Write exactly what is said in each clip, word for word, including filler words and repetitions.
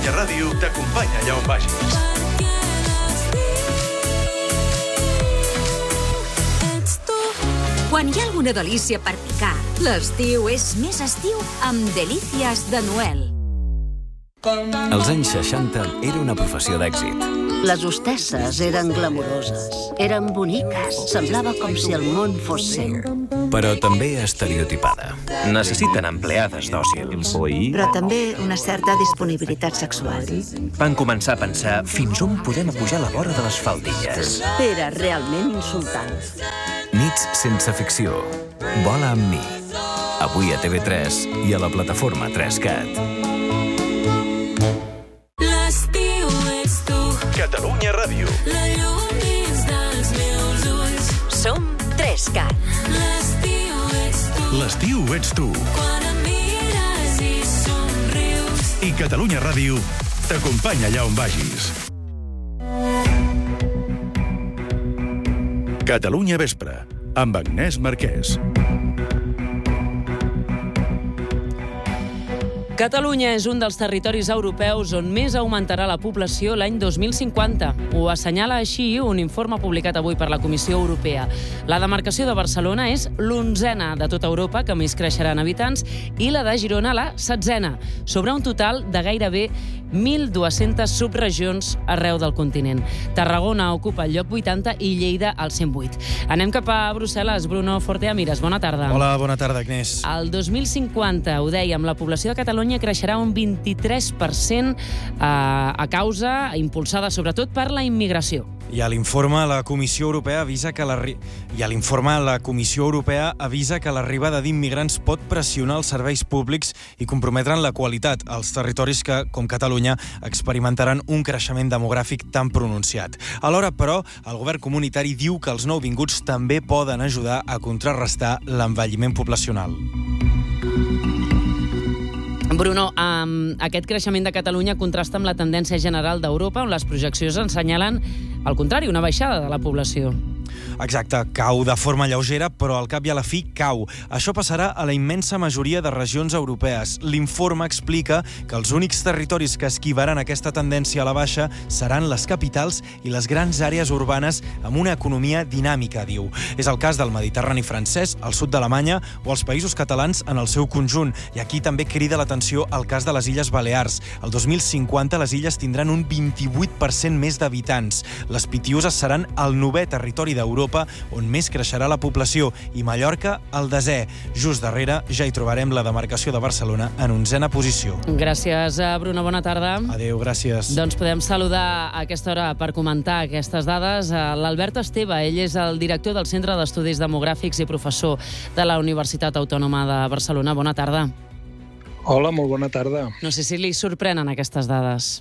Catalunya Ràdio t'acompanya allà on vagis. Quan hi ha alguna delícia per picar, l'estiu és més estiu amb Delícies de Noel. Als anys seixanta era una professió d'èxit. Les hostesses eren glamuroses, eren boniques, semblava com si el món fos seu. Però també estereotipada. Necessiten empleades dòcils. Però també una certa disponibilitat sexual. Van començar a pensar fins on podem pujar la vora de les faldilles. Era realment insultant. Nits sense ficció. Vola amb mi. Avui a T V tres i a la plataforma tres cat. L'estiu ets tu. Catalunya Ràdio. La llum dins dels meus ulls. Som tres cat. L'estiu ets tu. L'estiu ets tu. Quan em mires i somrius. I Catalunya Ràdio t'acompanya allà on vagis. Catalunya Vespre, amb Agnès Marquès. Catalunya és un dels territoris europeus on més augmentarà la població l'any dos mil cinquanta. Ho assenyala així un informe publicat avui per la Comissió Europea. La demarcació de Barcelona és l'onzena de tota Europa que més creixerà en habitants i la de Girona la setzena, sobre un total de gairebé mil dues-centes subregions arreu del continent. Tarragona ocupa el lloc vuitanta i Lleida el cent vuit. Anem cap a Brussel·les. Bruno Forteamires, bona tarda. Hola, bona tarda, Agnès. El dos mil cinquanta, ho dèiem, la població de Catalunya creixerà un vint-i-tres per cent a, a causa, impulsada sobretot per la immigració. I a l'informe la Comissió Europea avisa que la i a l'informe la Comissió Europea avisa que l'arribada d'immigrants pot pressionar els serveis públics i comprometre'n la qualitat als territoris que, com Catalunya, experimentaran un creixement demogràfic tan pronunciat. Alhora, però, el govern comunitari diu que els nouvinguts també poden ajudar a contrarrestar l'envelliment poblacional. Bruno, um, aquest creixement de Catalunya contrasta amb la tendència general d'Europa, on les projeccions assenyalen, al contrari, una baixada de la població. Exacte, cau de forma lleugera, però al cap i a la fi cau. Això passarà a la immensa majoria de regions europees. L'informe explica que els únics territoris que esquivaran aquesta tendència a la baixa seran les capitals i les grans àrees urbanes amb una economia dinàmica, diu. És el cas del Mediterrani francès, el sud d'Alemanya o els països catalans en el seu conjunt. I aquí també crida l'atenció el cas de les Illes Balears. El dos mil cinquanta les illes tindran un vint-i-vuit per cent més d'habitants. Les Pitiüses seran el novè territori d'Europa on més creixerà la població i Mallorca el desè. Just darrere ja hi trobarem la demarcació de Barcelona en onzena posició. Gràcies, Bruno. Bona tarda. Adéu, gràcies. Doncs podem saludar a aquesta hora per comentar aquestes dades l'Albert Esteve. Ell és el director del Centre d'Estudis Demogràfics i professor de la Universitat Autònoma de Barcelona. Bona tarda. Hola, molt bona tarda. No sé si li sorprenen aquestes dades.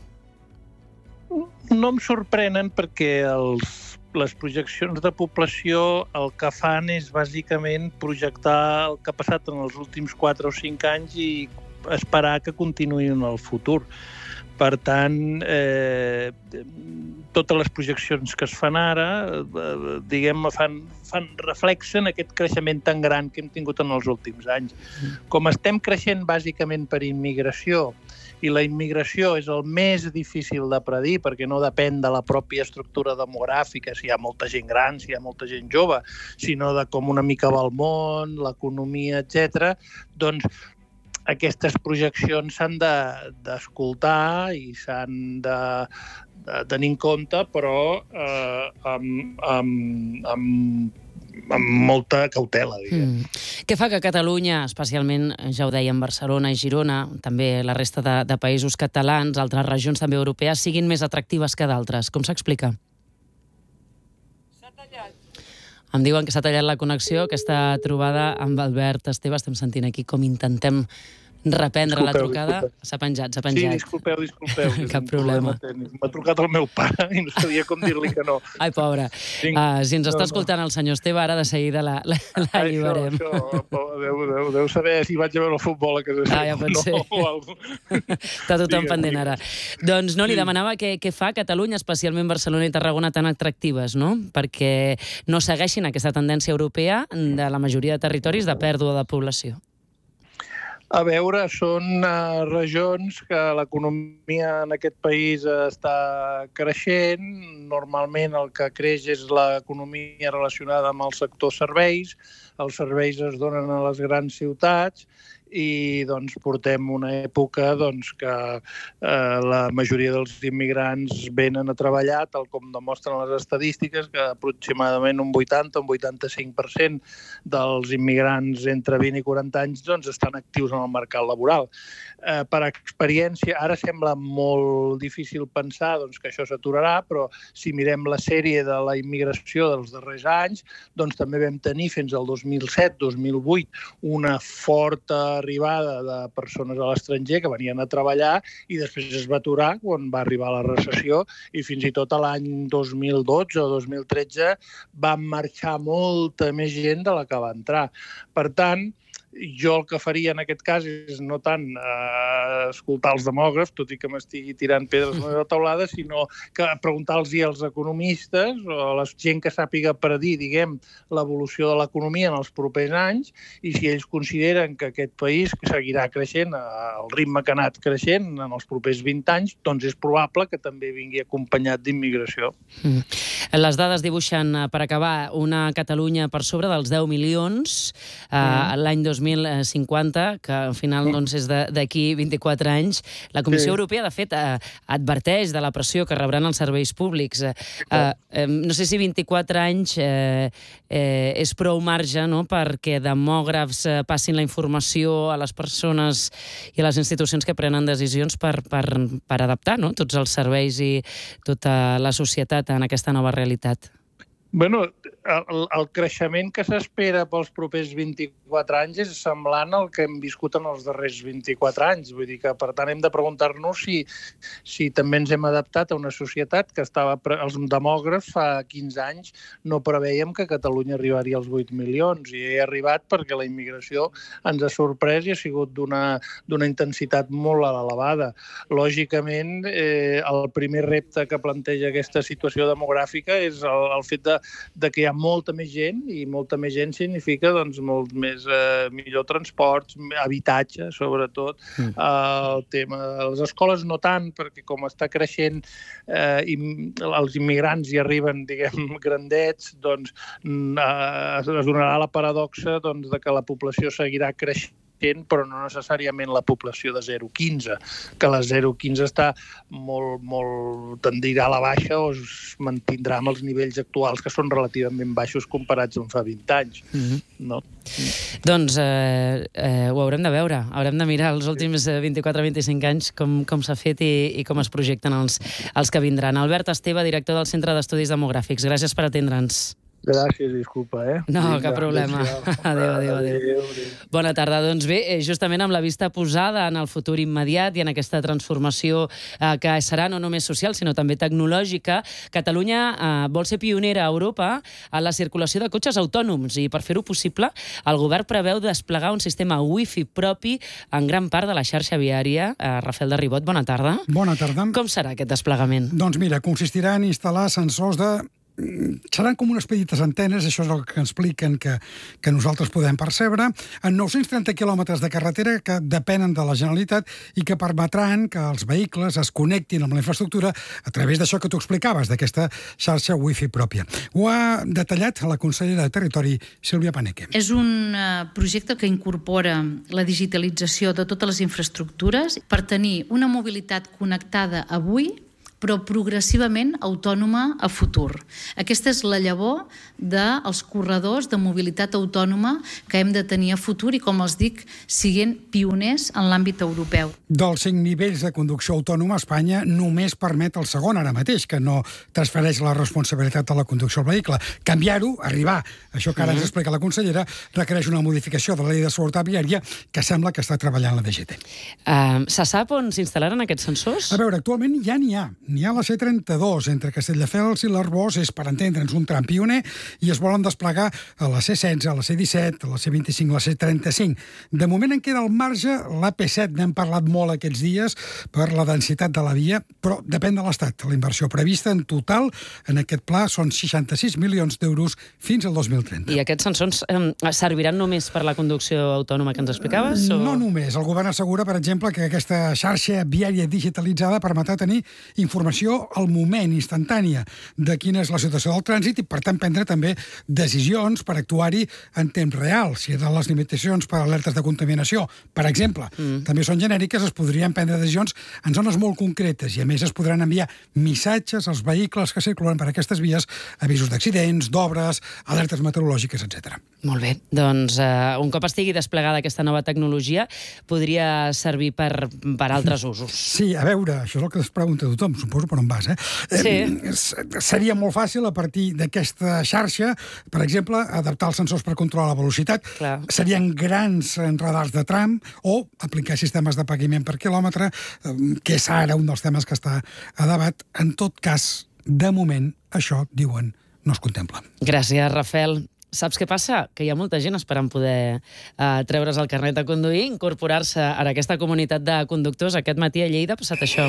No em sorprenen perquè els les projeccions de població el que fan és bàsicament projectar el que ha passat en els últims quatre o cinc anys i esperar que continuï en el futur. Per tant, eh, totes les projeccions que es fan ara, eh, diguem, fan, fan reflexen aquest creixement tan gran que hem tingut en els últims anys. Com estem creixent bàsicament per immigració, i la immigració és el més difícil de predir perquè no depèn de la pròpia estructura demogràfica, si hi ha molta gent gran, si hi ha molta gent jove, sinó de com una mica va el món, l'economia, etcètera, doncs aquestes projeccions s'han d'escoltar de, i s'han de, de tenir en compte, però eh, amb, amb, amb amb molta cautela, diguem. Mm. Què fa que Catalunya, especialment, ja ho dèiem, Barcelona i Girona, també la resta de, de països catalans, altres regions també europees, siguin més atractives que d'altres? Com s'explica? S'ha tallat. Em diuen que s'ha tallat la connexió, aquesta trobada amb Albert Esteve. Estem sentint aquí com intentem reprendre disculpeu, la trucada. S'ha penjat, s'ha penjat. Sí, disculpeu, disculpeu. Cap problema. M'ha trucat el meu pare i no sabia com dir-li que no. Ai, pobre. Uh, si ens està no, escoltant no. el senyor Esteve, ara de seguida la, la, la alliberem. Això, això, deu, deu, deu saber si vaig a veure el futbol a casa seva. Ah, ja pot no, ser. Està tothom digues, pendent ara. Doncs no, li demanava què, què fa Catalunya, especialment Barcelona i Tarragona, tan atractives, no? Perquè no segueixin aquesta tendència europea de la majoria de territoris de pèrdua de població. A veure, són uh, regions que l'economia en aquest país està creixent. Normalment el que creix és l'economia relacionada amb el sector serveis. Els serveis es donen a les grans ciutats i doncs, portem una època doncs, que eh, la majoria dels immigrants venen a treballar, tal com demostren les estadístiques, que aproximadament un vuitanta o un vuitanta-cinc per cent dels immigrants entre vint i quaranta anys doncs, estan actius en el mercat laboral. Eh, per experiència, ara sembla molt difícil pensar doncs, que això s'aturarà, però si mirem la sèrie de la immigració dels darrers anys, doncs també vam tenir fins al dos mil set dos mil vuit una forta arribada de persones a l'estranger que venien a treballar i després es va aturar quan va arribar la recessió i fins i tot a l'any dos mil dotze o dos mil tretze van marxar molta més gent de la que va entrar. Per tant, jo el que faria en aquest cas és no tant eh, escoltar els demògrafs, tot i que m'estigui tirant pedres a la meva taulada, sinó que preguntar-los als economistes o a la gent que sàpiga predir, diguem, l'evolució de l'economia en els propers anys i si ells consideren que aquest país seguirà creixent al ritme que ha anat creixent en els propers vint anys, doncs és probable que també vingui acompanyat d'immigració. Mm. Les dades dibuixen, per acabar, una Catalunya per sobre dels deu milions eh, mm. l'any dos mil cinquanta, que al final doncs, és d'aquí vint-i-quatre anys. La Comissió sí. Europea, de fet, eh, adverteix de la pressió que rebran els serveis públics. Eh, eh, no sé si vint-i-quatre anys eh, eh, és prou marge no?, perquè demògrafs eh, passin la informació a les persones i a les institucions que prenen decisions per, per, per adaptar no?, tots els serveis i tota la societat en aquesta nova realitat. Bueno, el, el creixement que s'espera pels propers vint-i-quatre anys és semblant al que hem viscut en els darrers vint-i-quatre anys. Vull dir que, per tant, hem de preguntar-nos si, si també ens hem adaptat a una societat que estava... Pre... Els demògrafs fa quinze anys no preveiem que Catalunya arribaria als vuit milions i he arribat perquè la immigració ens ha sorprès i ha sigut d'una d'una intensitat molt elevada. Lògicament, eh, el primer repte que planteja aquesta situació demogràfica és el, el fet de de que hi ha molta més gent i molta més gent significa doncs, molt més eh, millor transports, habitatge, sobretot. Mm. Eh, el tema de les escoles no tant, perquè com està creixent eh, i els immigrants hi arriben, diguem, grandets, doncs eh, es donarà la paradoxa doncs, de que la població seguirà creixent, però no necessàriament la població de zero a quinze, que la zero a quinze està molt, molt tendirà a la baixa o es mantindrà amb els nivells actuals, que són relativament baixos comparats amb fa vint anys. Mm-hmm. No? Mm. Doncs eh, eh, ho haurem de veure. Haurem de mirar els últims vint-i-quatre a vint-i-cinc anys com, com s'ha fet i, i com es projecten els, els que vindran. Albert Esteve, director del Centre d'Estudis Demogràfics. Gràcies per atendre'ns. Gràcies, disculpa, eh? No, Vinga, cap problema. Adéu, adéu, adéu. adéu, adéu. Bona tarda. Doncs bé, justament amb la vista posada en el futur immediat i en aquesta transformació eh, que serà no només social, sinó també tecnològica, Catalunya eh, vol ser pionera a Europa en la circulació de cotxes autònoms i per fer-ho possible el govern preveu desplegar un sistema wifi propi en gran part de la xarxa viària. Eh, Rafael de Ribot, bona tarda. Bona tarda. Com serà aquest desplegament? Doncs mira, consistirà en instal·lar sensors de seran com unes petites antenes, això és el que expliquen que, que nosaltres podem percebre, en nou-cents trenta quilòmetres de carretera que depenen de la Generalitat i que permetran que els vehicles es connectin amb la infraestructura a través d'això que tu explicaves, d'aquesta xarxa wifi pròpia. Ho ha detallat la consellera de Territori, Sílvia Paneque. És un projecte que incorpora la digitalització de totes les infraestructures per tenir una mobilitat connectada avui, però progressivament autònoma a futur. Aquesta és la llavor dels corredors de mobilitat autònoma que hem de tenir a futur i, com els dic, siguent pioners en l'àmbit europeu. Dels cinc nivells de conducció autònoma, Espanya només permet el segon ara mateix, que no transfereix la responsabilitat de la conducció al vehicle. Canviar-ho, arribar, això que ara ens explica la consellera, requereix una modificació de la llei de seguretat viària que sembla que està treballant la D G T. Uh, se sap on s'instal·laran aquests sensors? A veure, actualment ja n'hi ha. n'hi ha la C trenta-dos, entre Castelldefels i l'Arboç, és, per entendre'ns, un tram pioner, i es volen desplegar a la C setze, a la C disset, a la C vint-i-cinc, a la C trenta-cinc. De moment en queda al marge l'A P set, n'hem parlat molt aquests dies per la densitat de la via, però depèn de l'Estat. La inversió prevista en total en aquest pla són seixanta-sis milions d'euros fins al dos mil trenta. I aquests sensors eh, serviran només per la conducció autònoma que ens explicaves? O... No només. El govern assegura, per exemple, que aquesta xarxa viària digitalitzada permetrà tenir informació al moment, instantània, de quina és la situació del trànsit i, per tant, prendre també decisions per actuar-hi en temps real. Si eren les limitacions per alertes de contaminació, per exemple, mm. també són genèriques, es podrien prendre decisions en zones molt concretes i, a més, es podran enviar missatges als vehicles que circulen per aquestes vies, avisos d'accidents, d'obres, alertes meteorològiques, etcètera. Molt bé. Doncs uh, un cop estigui desplegada aquesta nova tecnologia, podria servir per, per altres usos. Sí, a veure, això és el que es pregunta tothom, suposo per on vas, eh? Sí. Eh, seria molt fàcil, a partir d'aquesta xarxa, per exemple, adaptar els sensors per controlar la velocitat. Clar. Serien grans radars de tram o aplicar sistemes de pagament per quilòmetre, eh, que és ara un dels temes que està a debat. En tot cas, de moment, això, diuen, no es contempla. Gràcies, Rafael. Saps què passa? Que hi ha molta gent esperant poder uh, treure's el carnet de conduir, incorporar-se a aquesta comunitat de conductors. Aquest matí a Lleida ha passat això.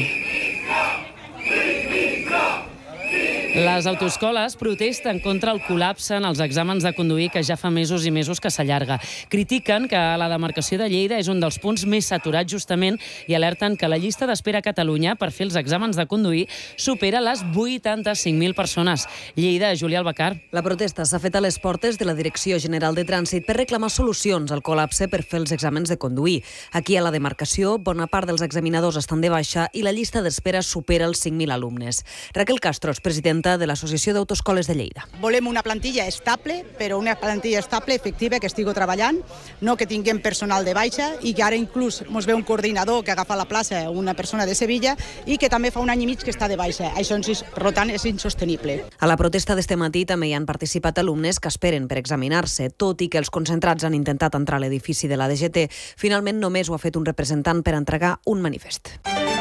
Les autoescoles protesten contra el col·lapse en els exàmens de conduir que ja fa mesos i mesos que s'allarga. Critiquen que la demarcació de Lleida és un dels punts més saturats justament i alerten que la llista d'espera a Catalunya per fer els exàmens de conduir supera les vuitanta-cinc mil persones. Lleida, Júlia Albacar. La protesta s'ha fet a les portes de la Direcció General de Trànsit per reclamar solucions al col·lapse per fer els exàmens de conduir. Aquí a la demarcació, bona part dels examinadors estan de baixa i la llista d'espera supera els cinc mil alumnes. Raquel Castro és presidenta de l'Associació d'Autoescoles de Lleida. Volem una plantilla estable, però una plantilla estable, efectiva, que estigui treballant, no que tinguem personal de baixa i que ara inclús ens ve un coordinador que agafa la plaça, una persona de Sevilla, i que també fa un any i mig que està de baixa. Això, per tant, és insostenible. A la protesta d'este matí també hi han participat alumnes que esperen per examinar-se, tot i que els concentrats han intentat entrar a l'edifici de la D G T. Finalment, només ho ha fet un representant per entregar un manifest.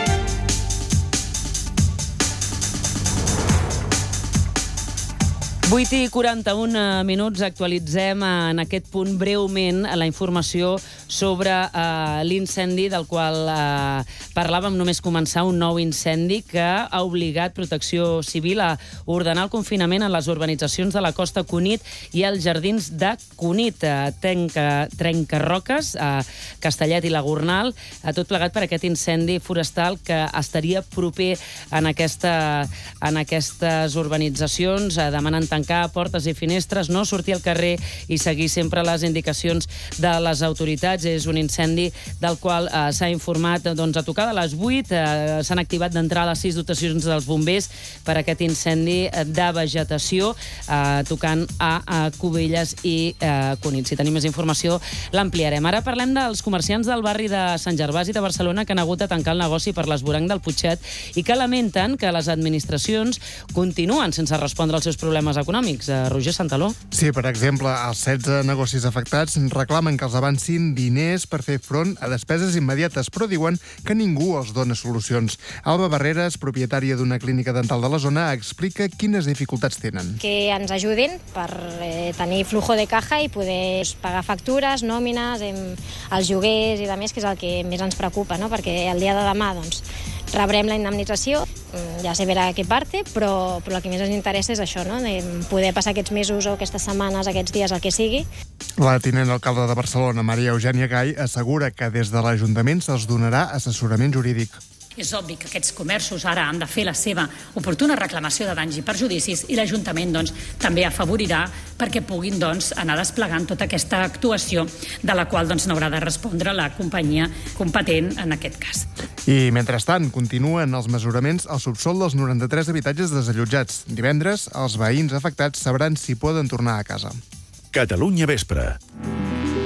vuit i quaranta-un minuts, actualitzem en aquest punt breument la informació sobre uh, l'incendi del qual uh, parlàvem només començar, un nou incendi que ha obligat Protecció Civil a ordenar el confinament en les urbanitzacions de la Costa Cunit i als jardins de Cunit, uh, Trenca, Trencarroques, uh, Castellet i la Gornal, uh, tot plegat per aquest incendi forestal que estaria proper en, aquesta, en aquestes urbanitzacions, uh, demanant tancar portes i finestres, no sortir al carrer i seguir sempre les indicacions de les autoritats. És un incendi del qual eh, s'ha informat doncs, a tocar de les vuit. Eh, s'han activat d'entrada sis dotacions dels bombers per aquest incendi de vegetació, eh, tocant a, a Cubelles i eh, Cunit. Si tenim més informació, l'ampliarem. Ara parlem dels comerciants del barri de Sant Gervasi de Barcelona que han hagut de tancar el negoci per l'esvoranc del Putxet i que lamenten que les administracions continuen sense respondre als seus problemes econòmics. Roger Santaló. Sí, per exemple, els setze negocis afectats reclamen que els avancin diners per fer front a despeses immediates, però diuen que ningú els dona solucions. Alba Barreras, propietària d'una clínica dental de la zona, explica quines dificultats tenen. Que ens ajudin per eh, tenir flujo de caja i poder pagar factures, nòmines, eh, els lloguers i de més, que és el que més ens preocupa, no? Perquè el dia de demà doncs, rebrem la indemnització, ja se verà a què parte, però, però el que més ens interessa és això, no? De poder passar aquests mesos o aquestes setmanes, aquests dies, el que sigui. La tinent alcalde de Barcelona, Maria Eugènia Gai, assegura que des de l'Ajuntament se'ls donarà assessorament jurídic. És obvi que aquests comerços ara han de fer la seva oportuna reclamació de danys i perjudicis i l'Ajuntament doncs, també afavorirà perquè puguin doncs, anar desplegant tota aquesta actuació de la qual doncs, n'haurà de respondre la companyia competent en aquest cas. I, mentrestant, continuen els mesuraments al subsol dels noranta-tres habitatges desallotjats. Divendres, els veïns afectats sabran si poden tornar a casa. Catalunya Vespre.